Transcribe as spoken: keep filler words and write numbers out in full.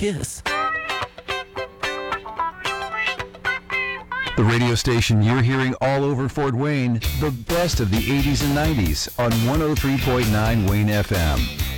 kiss. The radio station you're hearing all over Fort Wayne, the best of the eighties and nineties on one oh three point nine Wayne F M.